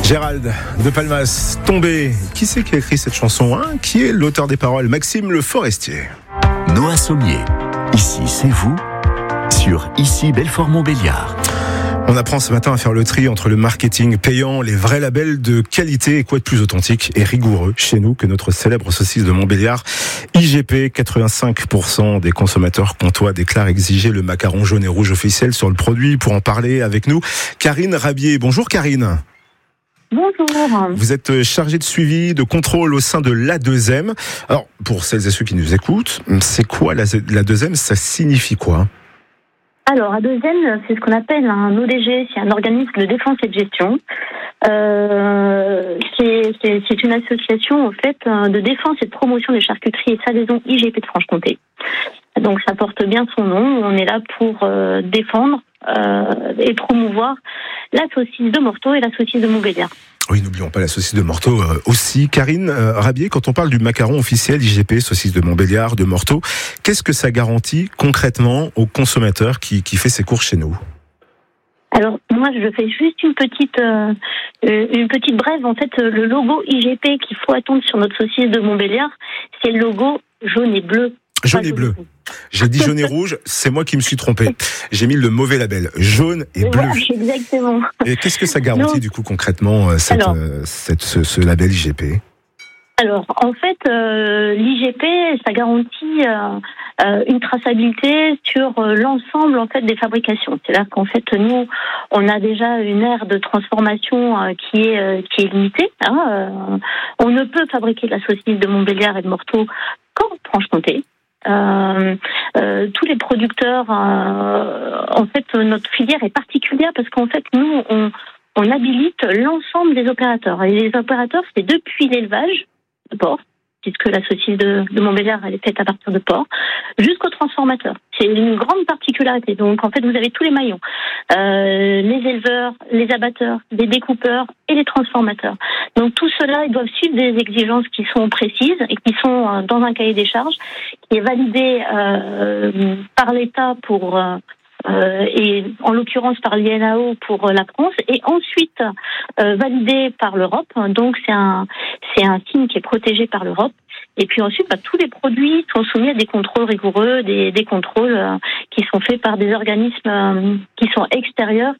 Gérald de Palmas, Tombé. Qui c'est qui a écrit cette chanson, hein? Qui est l'auteur des paroles? Maxime Le Forestier. Noah Sommier. Ici, c'est vous, sur Ici Belfort-Montbéliard. On apprend ce matin à faire le tri entre le marketing payant, les vrais labels de qualité et quoi de plus authentique et rigoureux chez nous que notre célèbre saucisse de Montbéliard. IGP, 85% des consommateurs comtois déclarent exiger le macaron jaune et rouge officiel sur le produit. Pour en parler avec nous, Karine Rabier. Bonjour Karine. Bonjour. Vous êtes chargée de suivi, de contrôle au sein de l'A2M. Alors, pour celles et ceux qui nous écoutent, c'est quoi l'A2M? Ça signifie quoi? Alors, A2M, c'est ce qu'on appelle un ODG, c'est un organisme de défense et de gestion. C'est une association, en fait, de défense et de promotion des charcuteries et salaisons IGP de Franche-Comté. Donc, ça porte bien son nom. On est là pour défendre et promouvoir la saucisse de Morteau et la saucisse de Montbéliard. Oui, n'oublions pas la saucisse de Morteau aussi. Karine Rabier, quand on parle du macaron officiel IGP, saucisse de Montbéliard, de Morteau, qu'est-ce que ça garantit concrètement au consommateur qui fait ses courses chez nous? Alors, moi, je fais juste une petite brève. En fait, le logo IGP qu'il faut attendre sur notre saucisse de Montbéliard, c'est le logo jaune et bleu. Jaune et bleu. J'ai dit jaune et rouge, c'est moi qui me suis trompé. J'ai mis le mauvais label, jaune et bleu. Voilà, exactement. Et qu'est-ce que ça garantit du coup concrètement, ce label IGP? Alors, en fait, l'IGP, ça garantit une traçabilité sur l'ensemble en fait des fabrications. C'est-à-dire qu'en fait, nous, on a déjà une ère de transformation qui est limitée. On ne peut fabriquer de la saucisse de Montbéliard et de Morteau qu'en Franche-Comté. Tous les producteurs, en fait, notre filière est particulière parce qu'en fait, nous, on habilite l'ensemble des opérateurs. Et les opérateurs, c'est depuis l'élevage de porc, puisque la saucisse de Montbéliard, elle est faite à partir de porc, jusqu'au transformateur. C'est une grande particularité. Donc, en fait, vous avez tous les maillons. Les éleveurs, les abatteurs, les découpeurs et les transformateurs. Donc, tout cela, ils doivent suivre des exigences qui sont précises et qui sont dans un cahier des charges qui est validé par l'État et en l'occurrence par l'INAO pour la France, et ensuite validé par l'Europe. Donc c'est un signe qui est protégé par l'Europe. Et puis ensuite, tous les produits sont soumis à des contrôles rigoureux, des contrôles qui sont faits par des organismes qui sont extérieurs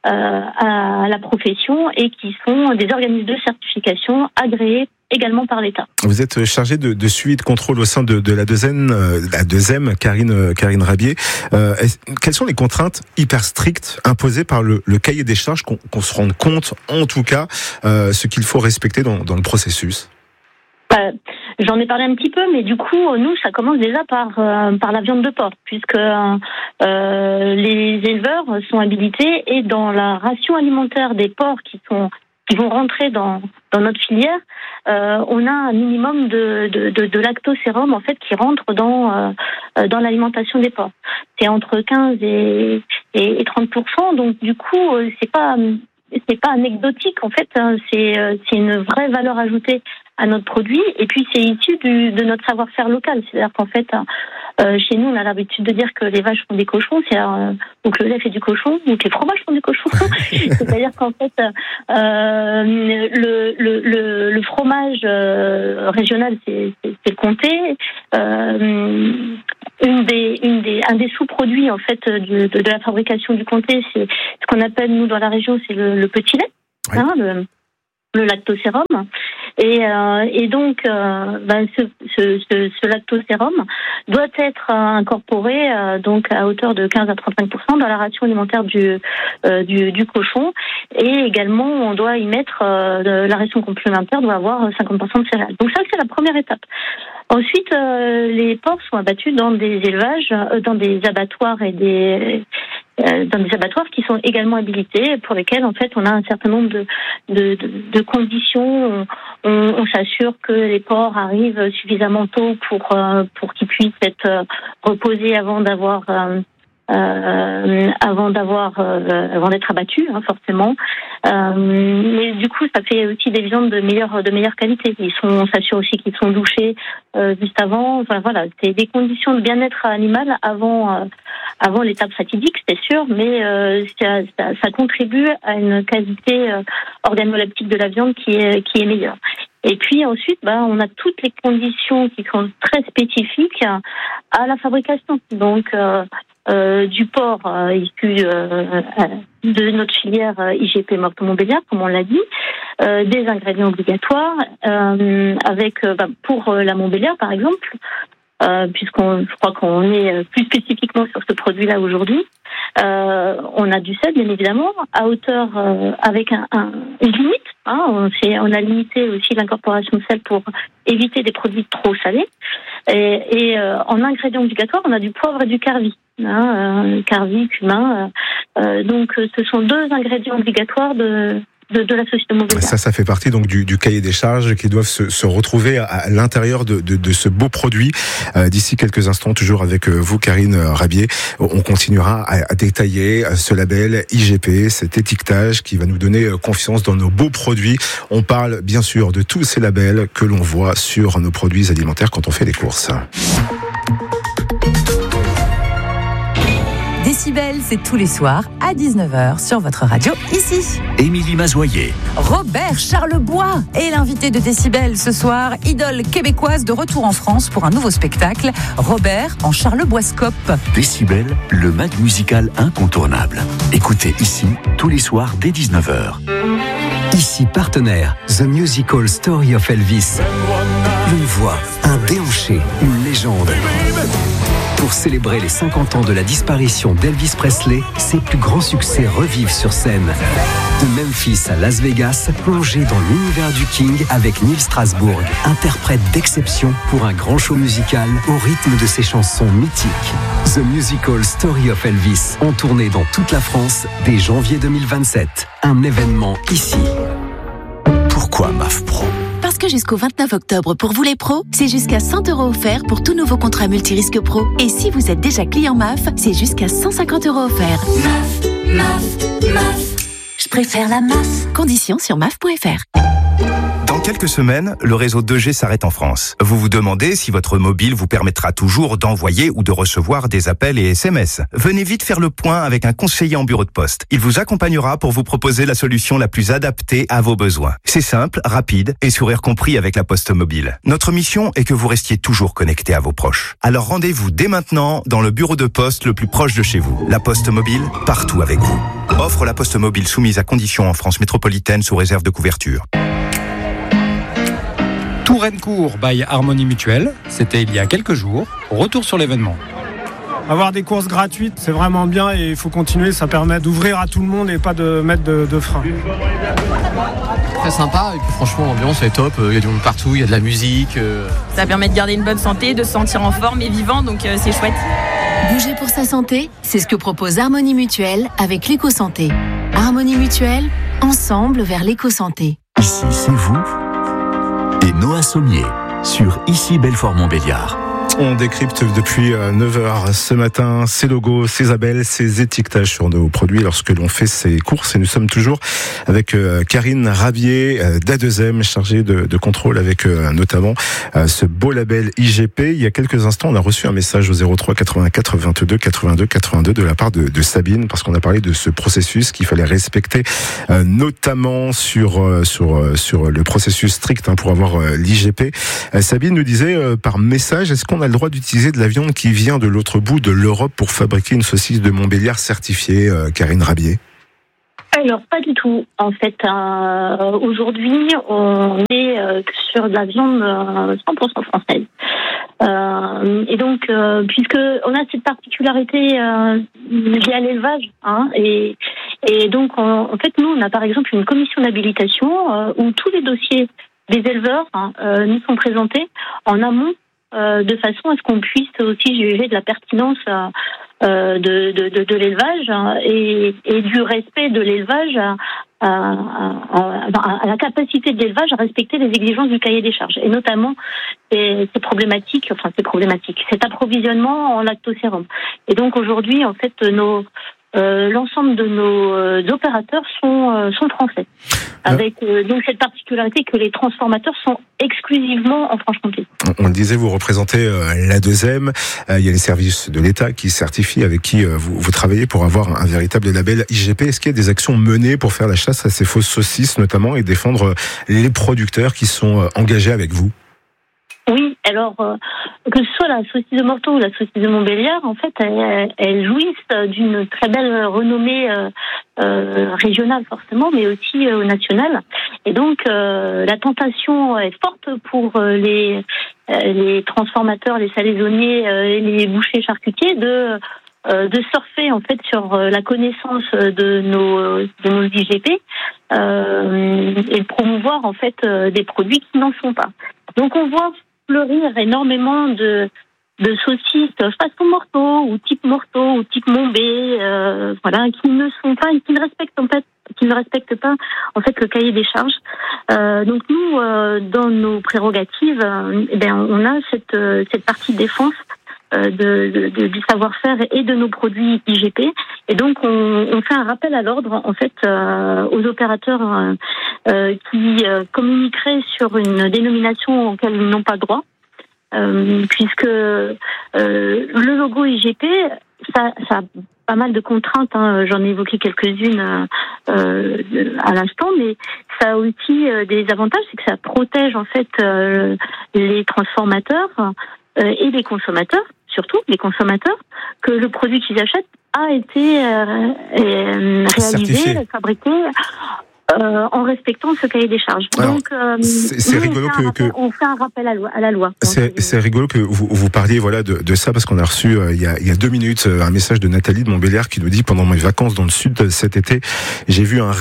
à la profession et qui sont des organismes de certification agréés également par l'État. Vous êtes chargée de suivi et de contrôle au sein de l'A2M, Karine Rabier. Quelles sont les contraintes hyper strictes imposées par le cahier des charges, qu'on se rende compte, en tout cas, ce qu'il faut respecter dans le processus? J'en ai parlé un petit peu, mais du coup, nous, ça commence déjà par la viande de porc, puisque les éleveurs sont habilités, et dans la ration alimentaire des porcs qui vont rentrer dans notre filière, on a un minimum de lactosérum en fait qui rentre dans l'alimentation des porcs. C'est entre 15 et 30%, donc du coup c'est pas anecdotique en fait, c'est une vraie valeur ajoutée à notre produit, et puis c'est issu de notre savoir-faire local. C'est-à-dire qu'en fait, chez nous, on a l'habitude de dire que les vaches font des cochons, ou que le lait fait du cochon, ou que les fromages font du cochon. C'est-à-dire qu'en fait, le fromage régional, c'est le comté. Un des sous-produits en fait de la fabrication du comté, c'est ce qu'on appelle nous dans la région, c'est le petit lait, oui. Le lactosérum. Et donc, ce lactosérum doit être incorporé donc à hauteur de 15 à 35% dans la ration alimentaire du cochon, et également on doit y mettre la ration complémentaire doit avoir 50% de céréales. Donc ça, c'est la première étape. Ensuite, les porcs sont abattus dans des élevages, dans des abattoirs dans des abattoirs qui sont également habilités, pour lesquels en fait on a un certain nombre de conditions. On s'assure que les porcs arrivent suffisamment tôt pour qu'ils puissent être reposés avant d'avoir avant d'être abattus, forcément. Mais du coup, ça fait aussi des viandes de meilleure qualité. On s'assure aussi qu'ils sont douchés juste avant. Enfin voilà, c'est des conditions de bien-être animal avant l'étape fatidique, c'est sûr, mais ça contribue à une qualité organoleptique de la viande qui est meilleure. Et puis ensuite, on a toutes les conditions qui sont très spécifiques à la fabrication. Donc du porc issu de notre filière IGP Meurthe-Montbéliard, comme on l'a dit, des ingrédients obligatoires avec pour la Montbéliard par exemple, je crois qu'on est plus spécifiquement sur ce produit-là aujourd'hui. On a du sel, bien évidemment, à hauteur avec une limite. On a limité aussi l'incorporation de sel pour éviter des produits trop salés. Et en ingrédients obligatoires, on a du poivre et du carvi. Carvi, cumin. Donc, ce sont 2 ingrédients obligatoires de la société Montbéliard. Ça fait partie donc du cahier des charges qui doivent se retrouver à l'intérieur de ce beau produit. D'ici quelques instants, toujours avec vous, Karine Rabier, on continuera à détailler ce label IGP, cet étiquetage qui va nous donner confiance dans nos beaux produits. On parle bien sûr de tous ces labels que l'on voit sur nos produits alimentaires quand on fait les courses. Décibel, c'est tous les soirs à 19h sur votre radio ici. Émilie Mazoyer. Robert Charlebois est l'invité de Décibel ce soir, idole québécoise de retour en France pour un nouveau spectacle. Robert en Charleboiscope. Décibel, le mag musical incontournable. Écoutez ici tous les soirs dès 19h. Ici partenaire, The Musical Story of Elvis. Une voix, un déhanché, une légende. Pour célébrer les 50 ans de la disparition d'Elvis Presley, ses plus grands succès revivent sur scène. De Memphis à Las Vegas, plongez dans l'univers du King avec Neil Strasbourg, interprète d'exception pour un grand show musical au rythme de ses chansons mythiques. The Musical Story of Elvis, en tournée dans toute la France dès janvier 2027. Un événement ici. Pourquoi MAF Pro ? Parce que jusqu'au 29 octobre, pour vous les pros, c'est jusqu'à 100 € offerts pour tout nouveau contrat multirisque pro. Et si vous êtes déjà client MAF, c'est jusqu'à 150 € offerts. MAF. Je préfère la MAF. Conditions sur maf.fr. Dans quelques semaines, le réseau 2G s'arrête en France. Vous vous demandez si votre mobile vous permettra toujours d'envoyer ou de recevoir des appels et SMS. Venez vite faire le point avec un conseiller en bureau de poste. Il vous accompagnera pour vous proposer la solution la plus adaptée à vos besoins. C'est simple, rapide et sourire compris avec la Poste Mobile. Notre mission est que vous restiez toujours connecté à vos proches. Alors rendez-vous dès maintenant dans le bureau de poste le plus proche de chez vous. La Poste Mobile, partout avec vous. Offre la Poste Mobile soumise à conditions en France métropolitaine sous réserve de couverture. Touraine-Court by Harmonie Mutuelle, c'était il y a quelques jours. Retour sur l'événement. Avoir des courses gratuites, c'est vraiment bien et il faut continuer, ça permet d'ouvrir à tout le monde et pas de mettre de frein. Très sympa et puis franchement l'ambiance est top, il y a du monde partout, il y a de la musique. Ça permet de garder une bonne santé, de se sentir en forme et vivant, donc c'est chouette. Bouger pour sa santé, c'est ce que propose Harmonie Mutuelle avec l'éco-santé. Harmonie Mutuelle, ensemble vers l'éco-santé. Ici, c'est vous et Noah Sommier sur Ici Belfort-Montbéliard. On décrypte depuis 9h ce matin ces logos, ces labels, ces étiquetages sur nos produits lorsque l'on fait ses courses. Et nous sommes toujours avec Karine Rabier d'A2M, chargée de contrôle avec notamment ce beau label IGP. Il y a quelques instants, on a reçu un message au 03 84 22 82 82 de la part de Sabine, parce qu'on a parlé de ce processus qu'il fallait respecter, notamment sur le processus strict pour avoir l'IGP. Sabine nous disait par message, est-ce qu'on a le droit d'utiliser de la viande qui vient de l'autre bout de l'Europe pour fabriquer une saucisse de Montbéliard certifiée, Karine Rabier? Alors, pas du tout. En fait, aujourd'hui, on est sur de la viande 100% française. Et donc, puisque on a cette particularité liée à l'élevage, et donc, en fait, nous, on a par exemple une commission d'habilitation où tous les dossiers des éleveurs nous sont présentés en amont, de façon à ce qu'on puisse aussi juger de la pertinence de l'élevage et du respect de l'élevage à la capacité de l'élevage à respecter les exigences du cahier des charges, et notamment ces problématiques, cet approvisionnement en lactosérum. Et donc aujourd'hui, en fait, l'ensemble de nos opérateurs sont français, avec donc cette particularité que les transformateurs sont exclusivement en Franche-Comté. On le disait, vous représentez l'A2M. Il y a les services de l'État qui certifient, avec qui vous travaillez pour avoir un véritable label IGP. Est-ce qu'il y a des actions menées pour faire la chasse à ces fausses saucisses notamment et défendre les producteurs qui sont engagés avec vous? Oui, alors que ce soit la saucisse de Morteau ou la saucisse de Montbéliard, en fait, elles jouissent d'une très belle renommée régionale forcément, mais aussi nationale. Et donc la tentation est forte pour les transformateurs, les salaisonniers, et les bouchers charcutiers de surfer en fait sur la connaissance de nos IGP et de promouvoir en fait des produits qui n'en sont pas. Donc on voit fleurir énormément de saucisses façon Morteau ou type Montbé, qui ne sont pas, qui ne respectent pas en fait le cahier des charges. Donc nous, dans nos prérogatives, on a cette partie de défense du savoir-faire et de nos produits IGP, et donc on fait un rappel à l'ordre en fait aux opérateurs qui communiqueraient sur une dénomination auquel ils n'ont pas droit, puisque le logo IGP ça a pas mal de contraintes, j'en ai évoqué quelques-unes à l'instant, mais ça a aussi des avantages, c'est que ça protège en fait les transformateurs et les consommateurs, surtout les consommateurs, que le produit qu'ils achètent a été réalisé, fabriqué en respectant ce cahier des charges. Alors, donc, c'est rigolo on fait un rappel à la loi. C'est rigolo que vous parliez de ça, parce qu'on a reçu il y a 2 minutes un message de Nathalie de Montbéliard qui nous dit: pendant mes vacances dans le sud cet été, j'ai vu un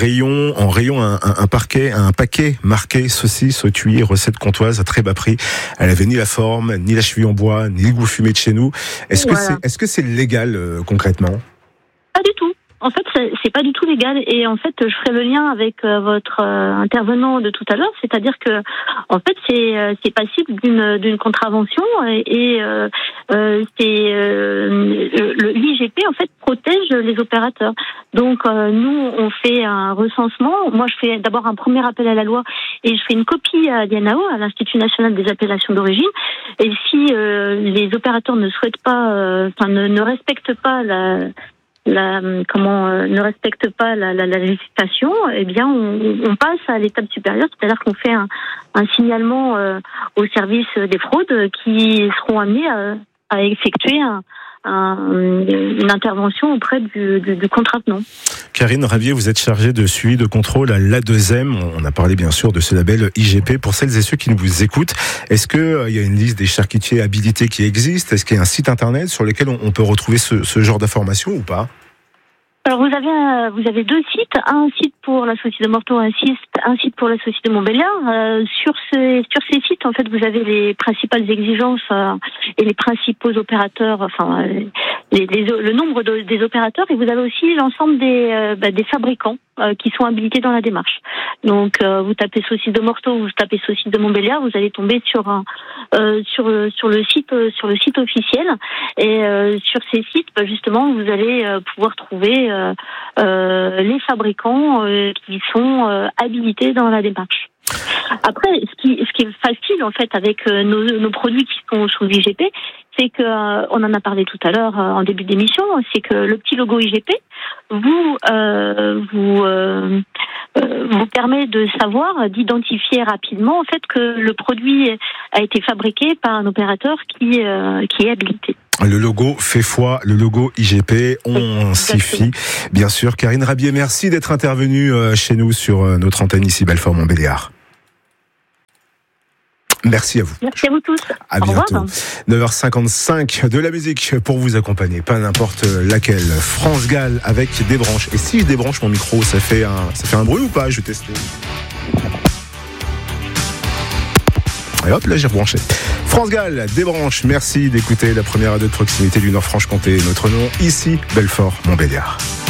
paquet marqué saucisse au thuit, recette comtoise à très bas prix. Elle avait ni la forme, ni la cheville en bois, ni le goût fumé de chez nous. Est-ce que c'est légal concrètement? Pas du tout. En fait, c'est pas du tout légal, et en fait, je ferai le lien avec votre intervenant de tout à l'heure, c'est-à-dire que, en fait, c'est passible d'une contravention, et l'IGP en fait protège les opérateurs. Donc nous, on fait un recensement. Moi, je fais d'abord un premier appel à la loi, et je fais une copie à l'INAO, à l'Institut national des appellations d'origine. Et si les opérateurs ne souhaitent pas, ne respectent pas ne respecte pas la législation, eh bien on passe à l'étape supérieure, c'est-à-dire qu'on fait un signalement au service des fraudes, qui seront amenés à effectuer une intervention auprès du contravenant. Karine Rabier, vous êtes chargée de suivi de contrôle à l'A2M. On a parlé bien sûr de ce label IGP. Pour celles et ceux qui nous vous écoutent, est-ce qu'il y a une liste des charcutiers habilités qui existe? Est-ce qu'il y a un site internet sur lequel on peut retrouver ce genre d'informations ou pas? Alors vous avez 2 sites, un site pour la saucisse de Morteau, un site pour la saucisse de Montbéliard. Sur ces sites, en fait, vous avez les principales exigences et les principaux opérateurs, le nombre des opérateurs, et vous avez aussi l'ensemble des fabricants qui sont habilités dans la démarche. Donc vous tapez saucisse de Morteau ou vous tapez saucisse de Montbéliard, vous allez tomber sur le site officiel, et sur ces sites, justement, vous allez pouvoir trouver les fabricants qui sont habilités dans la démarche. Après, ce qui est facile en fait avec nos produits qui sont sous IGP, c'est que on en a parlé tout à l'heure en début d'émission, c'est que le petit logo IGP vous permet de savoir, d'identifier rapidement en fait que le produit a été fabriqué par un opérateur qui est habilité. Le logo fait foi, le logo IGP, on s'y fie. Bien sûr, Karine Rabier, merci d'être intervenue chez nous sur notre antenne ici, Belfort-Montbéliard. Merci à vous. Merci à vous tous. À bientôt. 9h55, de la musique pour vous accompagner, pas n'importe laquelle. France Gall avec des branches. Et si je débranche mon micro, ça fait un bruit ou pas? Je vais tester. Et hop, là j'ai rebranché. France Gall, des branches, merci d'écouter la première radio de proximité du Nord-Franche-Comté. Notre nom, ici, Belfort-Montbéliard.